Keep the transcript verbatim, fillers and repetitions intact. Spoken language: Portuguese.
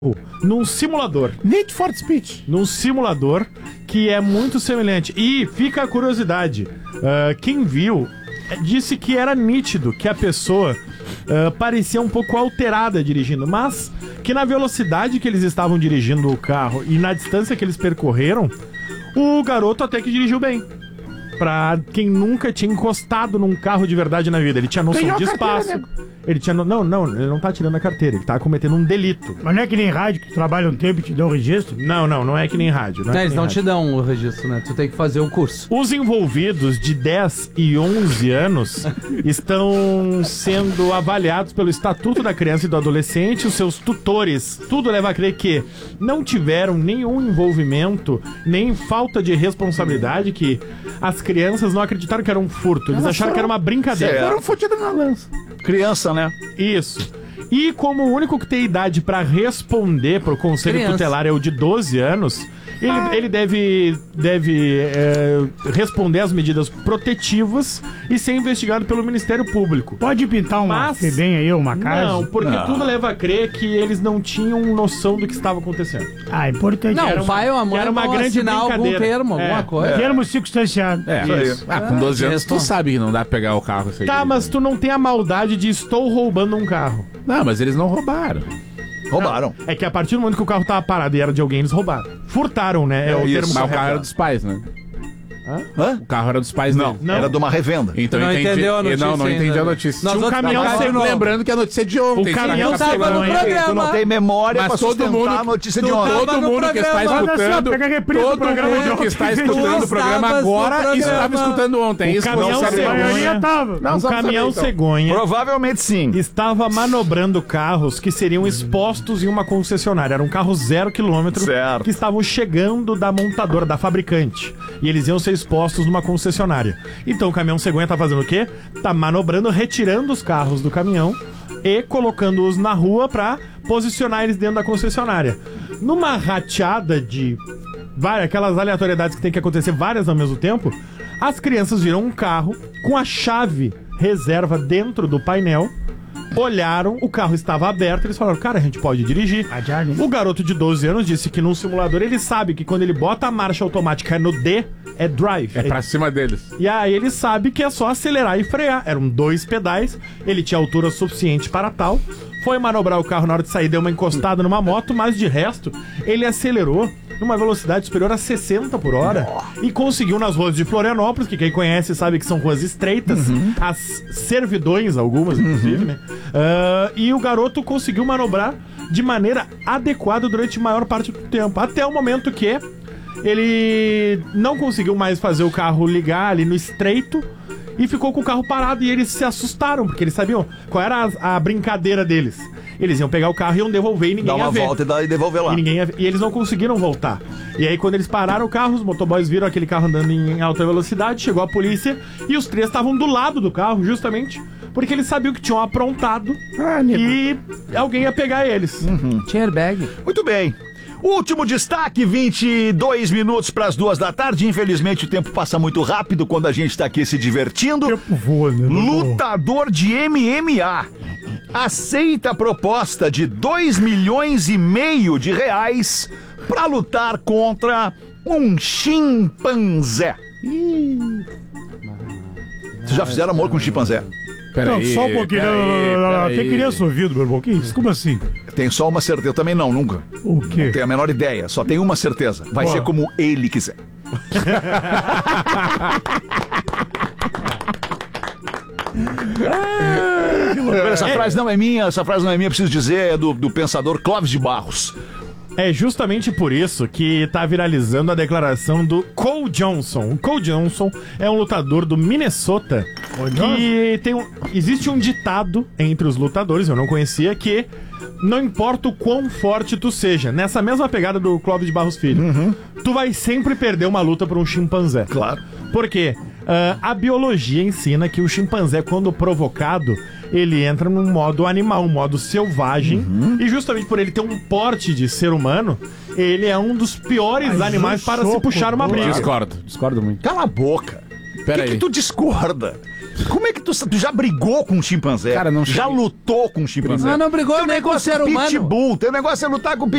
num simulador. Need for Speed. Num simulador que é muito semelhante. E fica a curiosidade. Uh, quem viu disse que era nítido que a pessoa uh, parecia um pouco alterada dirigindo, mas que na velocidade que eles estavam dirigindo o carro e na distância que eles percorreram, o garoto até que dirigiu bem. Pra quem nunca tinha encostado num carro de verdade na vida. Ele tinha noção Ganhou de a carteira, espaço. né? Ele tinha. No... Não, não, ele não tá tirando a carteira. Ele tá cometendo um delito. Mas não é que nem rádio que tu trabalha um tempo e te dão um registro? Não, não, não é que nem rádio. Não, Não, é eles que nem não rádio. te dão o registro, né? Tu tem que fazer o curso. Os envolvidos de dez e onze anos estão sendo avaliados pelo Estatuto da Criança e do Adolescente. Os seus tutores, tudo leva a crer que não tiveram nenhum envolvimento, nem falta de responsabilidade, que as crianças não acreditaram que era um furto. Eles Elas acharam foram- que era uma brincadeira. Certo. Foram fodidos na lança. Criança, né? Isso. E como o único que tem idade pra responder pro conselho Criança. tutelar é o de doze anos, ele, ele deve, deve é, responder às medidas protetivas e ser investigado pelo Ministério Público. Pode pintar uma Mas- febem aí, uma casa? Não, porque Não. tudo leva a crer que eles não tinham noção do que estava acontecendo. Ah, importante. Não, era o pai ou a uma- mãe era uma vão grande assinar algum brincadeira. termo, É. alguma coisa. Termo circunstanciado. É, Isso aí. isso. Ah, com doze anos tu responde. sabe que não dá pra pegar o carro. Isso aí. Tá, mas tu não tem a maldade de estou roubando um carro. Não, mas eles não roubaram. Roubaram. É que a partir do momento que o carro tava parado e era de alguém, eles roubaram. Furtaram, né? É, É o isso. termo Mas o correto. carro era dos pais, né? Hã? O carro era dos pais Não, dele. Não. era de uma revenda. Então Tu não eu entendi. entendeu a notícia Não, não entendi ainda. a notícia. Nós Tinha um outros- caminhão Mas sempre não. lembrando que a notícia é de ontem. O caminhão Tá tava pegando no aí. programa. Tu não tem memória Mas pra todo sustentar mundo, a notícia de tu ontem. tava todo no mundo que está programa. Olha só, escutando, pega a reprise do todo programa de mundo ontem. que está Tu escutando o estavas programa no agora programa. estava escutando ontem. O Isso caminhão não sabe cegonha- A maioria tava. Não, o só pra caminhão saber, então. cegonha Provavelmente sim. estava manobrando carros que seriam expostos em uma concessionária. Era um carro zero quilômetro Certo. que estavam chegando da montadora, da fabricante. E eles iam ser expostos numa concessionária. Então o caminhão cegonha tá fazendo o quê? Tá manobrando, retirando os carros do caminhão e colocando-os na rua pra posicionar eles dentro da concessionária. Numa rateada de várias, aquelas aleatoriedades que tem que acontecer várias ao mesmo tempo, as crianças viram um carro com a chave reserva dentro do painel, olharam, o carro estava aberto, eles falaram, cara, a gente pode dirigir. A Jardim. O garoto de doze anos disse que num simulador ele sabe que quando ele bota a marcha automática no D, é drive. É pra cima deles. E aí ele sabe que é só acelerar e frear. Eram dois pedais, ele tinha altura suficiente para tal. Foi manobrar o carro na hora de sair, deu uma encostada numa moto, mas de resto, ele acelerou numa velocidade superior a sessenta por hora e conseguiu nas ruas de Florianópolis, que quem conhece sabe que são ruas estreitas, as servidões, algumas inclusive, né? Ah, e o garoto conseguiu manobrar de maneira adequada durante a maior parte do tempo, até o momento que ele não conseguiu mais fazer o carro ligar ali no estreito e ficou com o carro parado e eles se assustaram, porque eles sabiam qual era a, a brincadeira deles. Eles iam pegar o carro e iam devolver e ninguém Dá ia uma ver. volta e, dá, e devolver lá. E, ninguém ia ver. E eles não conseguiram voltar. E aí quando eles pararam o carro, os motoboys viram aquele carro andando em alta velocidade, chegou a polícia e os três estavam do lado do carro, justamente porque eles sabiam que tinham aprontado Ah, nego. e alguém ia pegar eles. Tinha airbag. Muito bem. Último destaque, vinte e dois minutos para as duas da tarde. Infelizmente o tempo passa muito rápido quando a gente tá aqui se divertindo. Tempo voa, né? Lutador de M M A aceita a proposta de dois milhões e meio de reais para lutar contra um chimpanzé. Vocês já fizeram amor com um chimpanzé? Pera Não, aí, só um pouquinho. pera Não, não, não, não, não. aí, Tem pera criança ouvindo, meu irmão. Que isso? Como assim? Tem só uma certeza. Eu também não, nunca. O quê? Não tenho a menor ideia. Só tem uma certeza. Vai Qual? ser como ele quiser. Essa frase não é minha, essa frase não é minha, preciso dizer, é do, do pensador Clóvis de Barros. É justamente por isso que tá viralizando a declaração do Cole Johnson. O Cole Johnson é um lutador do Minnesota que tem um, existe um ditado entre os lutadores, eu não conhecia, que não importa o quão forte tu seja, nessa mesma pegada do Clóvis de Barros Filho, tu vai sempre perder uma luta por um chimpanzé. Claro. Por quê? Ah, a biologia ensina que o chimpanzé, quando provocado, ele entra num modo animal, um modo selvagem. E justamente por ele ter um porte de ser humano, ele é um dos piores Mas animais um para se soco puxar uma bom. briga. Discordo, discordo muito. Cala a boca. Pera Por que aí. que tu discorda? Como é que tu, tu já brigou com um chimpanzé? Cara, não Já cheguei. lutou com um chimpanzé? Mas não brigou Teu nem com o negócio ser é humano. pitbull. Teu negócio é lutar com pitbull.